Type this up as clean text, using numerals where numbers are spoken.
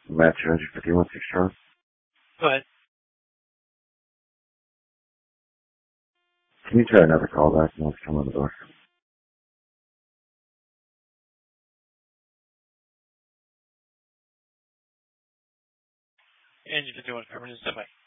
Matt 251 6 Charlotte. Go ahead. Can you try another call back and let's come on the door? And you can do it. Bye.